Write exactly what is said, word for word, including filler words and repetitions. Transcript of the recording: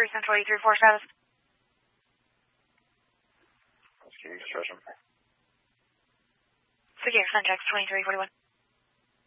Central eight three four status. Let's give you stretch them. Secure, Suntex twenty-three forty-one.